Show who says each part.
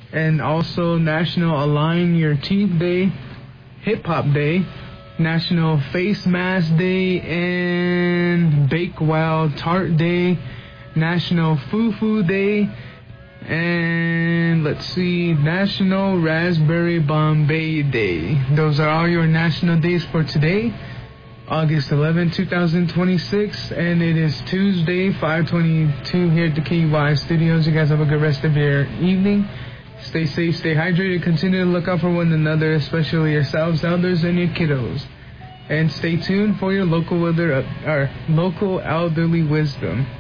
Speaker 1: and also National Align Your Teeth Day, Hip Hop Day, National Face Mask Day, and Bake Wild Tart Day, National Fufu Day, and let's see, National Raspberry Bombay Day. Those are all your national days for today, August 11, 2026, and it is Tuesday, 5:22 here at the KY Studios. You guys have a good rest of your evening. Stay safe, stay hydrated, continue to look out for one another, especially yourselves, elders, and your kiddos. And stay tuned for your local elderly wisdom.